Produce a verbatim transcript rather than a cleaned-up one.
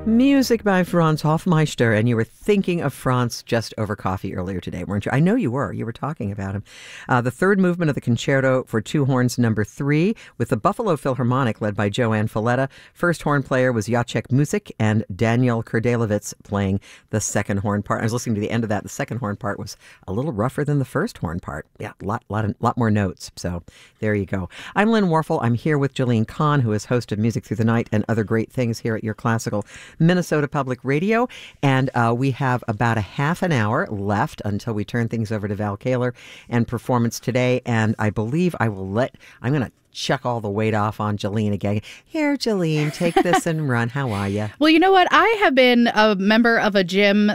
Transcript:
Music by Franz Hofmeister, and you were thinking of Franz just over coffee earlier today, weren't you? I know you were. You were talking about him. Uh, the third movement of the Concerto for Two Horns number three, with the Buffalo Philharmonic led by Joanne Falletta. First horn player was Jacek Musik, and Daniel Kurdelewicz playing the second horn part. I was listening to the end of that. The second horn part was a little rougher than the first horn part. Yeah, a lot, lot, lot more notes. So there you go. I'm Lynn Warfel. I'm here with Jolene Kahn, who is host of Music Through the Night and other great things here at your classical Minnesota Public Radio, and uh, we have about a half an hour left until we turn things over to Val Kaler and performance today, and I believe I will let, I'm going to chuck all the weight off on Jolene again. Here, Jolene, take this and run. How are you? Well, you know what? I have been a member of a gym